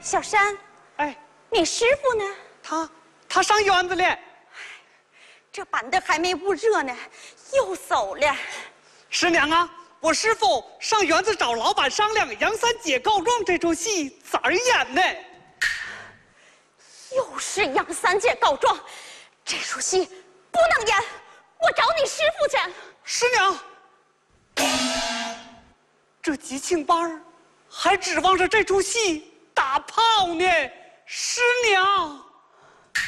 小山， 哎， 你师傅呢？ 他上院子了。 这板凳还没捂热呢，又走了。 师娘啊，我师傅上园子找老板商量《杨三姐告状》这出戏咋儿演呢？ 又是杨三姐告状，这出戏不能演，我找你师傅去。 师娘，这吉庆班儿还指望着这出戏打炮呢，师娘。